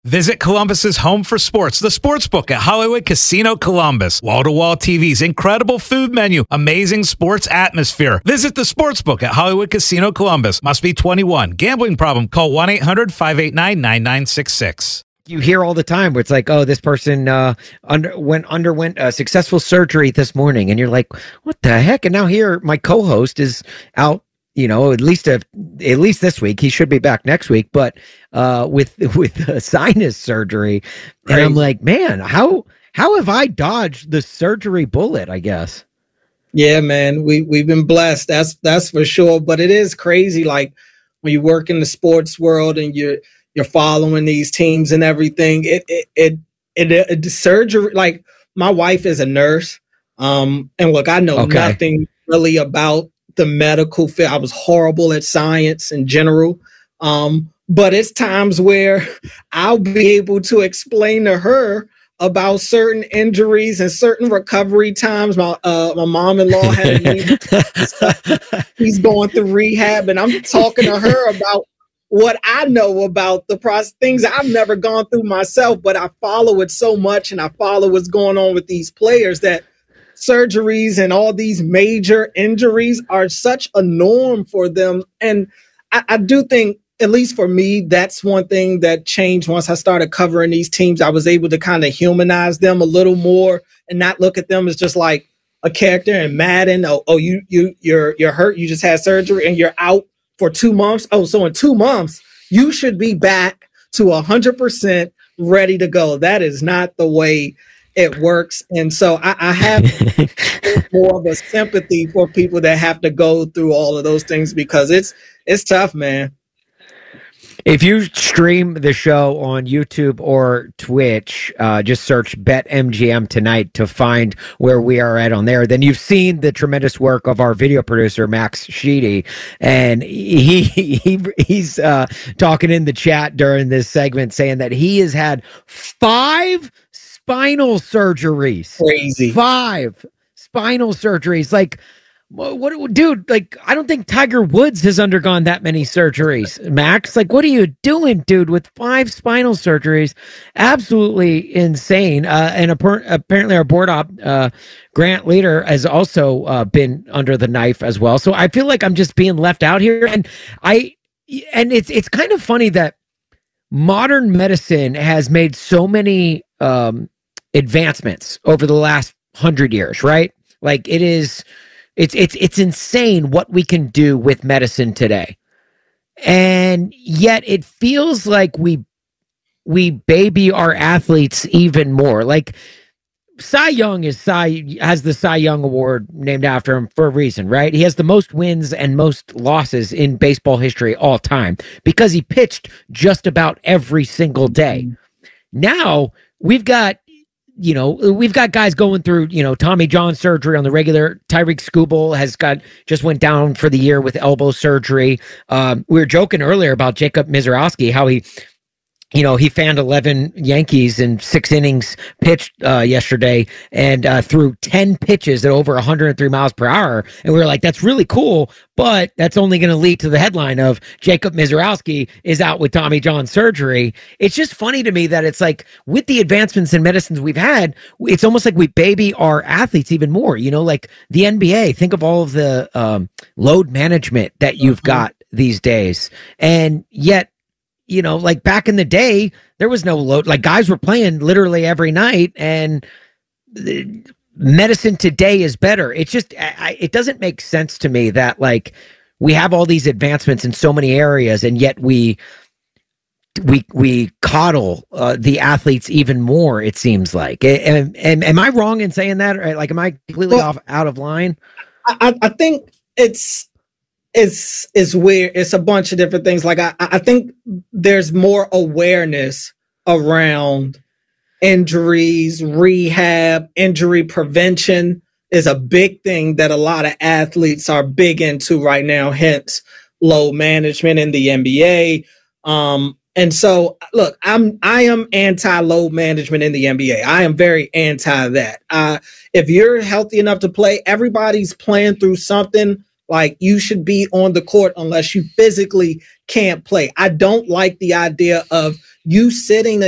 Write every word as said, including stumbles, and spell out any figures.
Visit Columbus's home for sports, the Sportsbook at Hollywood Casino Columbus. Wall-to-wall T Vs, incredible food menu, amazing sports atmosphere. Visit the Sportsbook at Hollywood Casino Columbus. Must be twenty-one. Gambling problem? Call one eight hundred five eight nine nine nine six six. You hear all the time where it's like, oh, this person uh, under, went, underwent a successful surgery this morning. And you're like, what the heck? And now here, my co-host is out, you know, at least a, at least this week. He should be back next week, but uh, with with a sinus surgery. And right. I'm like, man, how how have I dodged the surgery bullet, I guess? Yeah, man, we, we've been blessed. That's that's for sure. But it is crazy, like, when you work in the sports world and you're you're following these teams and everything. It it it, it, it, it surgery. Like, my wife is a nurse, um, and look, I know okay. nothing really about the medical field. I was horrible at science in general, um, but it's times where I'll be able to explain to her about certain injuries and certain recovery times. My uh, my mom-in-law had me. He's going through rehab, and I'm talking to her about what I know about the process, things I've never gone through myself, but I follow it so much, and I follow what's going on with these players, that surgeries and all these major injuries are such a norm for them. And I, I do think, at least for me, that's one thing that changed once I started covering these teams. I was able to kind of humanize them a little more and not look at them as just like a character in Madden. Oh, oh you, you, you're, you're hurt. You just had surgery and you're out for two months. Oh, so in two months, you should be back to one hundred percent ready to go. That is not the way it works. And so I, I have more of a sympathy for people that have to go through all of those things, because it's it's tough, man. If you stream the show on YouTube or Twitch, uh, just search BetMGM Tonight to find where we are at on there. Then you've seen the tremendous work of our video producer, Max Sheedy. And he, he he's uh, talking in the chat during this segment saying that he has had five spinal surgeries. Crazy. Five spinal surgeries. Like, What, what, dude, like, I don't think Tiger Woods has undergone that many surgeries, Max. Like, what are you doing, dude, with five spinal surgeries? Absolutely insane. Uh, and apar- apparently our board op, uh, Grant Leader, has also uh, been under the knife as well. So I feel like I'm just being left out here. And I, and it's, it's kind of funny that modern medicine has made so many um, advancements over the last hundred years, right? Like, it is... It's it's it's insane what we can do with medicine today. And yet it feels like we we baby our athletes even more. Like, Cy Young is Cy has the Cy Young Award named after him for a reason, right? He has the most wins and most losses in baseball history all time because he pitched just about every single day. Now we've got You know, we've got guys going through, you know, Tommy John surgery on the regular. Tyreek Skubal has got, just went down for the year with elbow surgery. Um, we were joking earlier about Jacob Mizorowski, how he, you know, he fanned eleven Yankees in six innings pitched uh, yesterday and uh, threw ten pitches at over one hundred three miles per hour. And we were like, that's really cool, but that's only going to lead to the headline of Jacob Mizorowski is out with Tommy John surgery. It's just funny to me that it's like, with the advancements in medicines we've had, it's almost like we baby our athletes even more. You know, like the N B A, think of all of the um, load management that you've got these days. And yet, you know, like back in the day, there was no load. Like, guys were playing literally every night, and medicine today is better. It's just, I, it doesn't make sense to me that, like, we have all these advancements in so many areas, and yet we we we coddle uh, the athletes even more. It seems like. And, and am I wrong in saying that? Or, like, am I completely well, off out of line? I, I think it's. It's it's weird. It's a bunch of different things. Like, I, I think there's more awareness around injuries, rehab, injury prevention is a big thing that a lot of athletes are big into right now, hence load management in the N B A. Um, and so, look, I'm I am anti-load management in the N B A. I am very anti that. Uh, if you're healthy enough to play, everybody's playing through something. Like, you should be on the court unless you physically can't play. I don't like the idea of you sitting